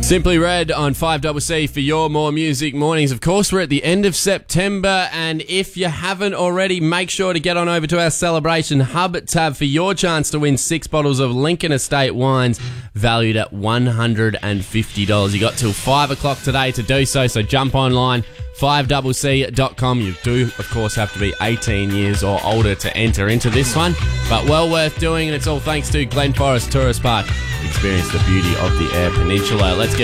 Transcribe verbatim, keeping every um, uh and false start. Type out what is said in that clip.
Simply Red on five C C for your More Music mornings. Of course, we're at the end of September, and if you haven't already, make sure to get on over to our Celebration Hub tab for your chance to win six bottles of Lincoln Estate wines valued at one hundred fifty dollars. You got till five o'clock today to do so, so jump online, five C C dot com. You do, of course, have to be eighteen years or older to enter into this one, but well worth doing, and it's all thanks to Glen Forest Tourist Park. Experience the beauty of the Eyre Peninsula. Let's get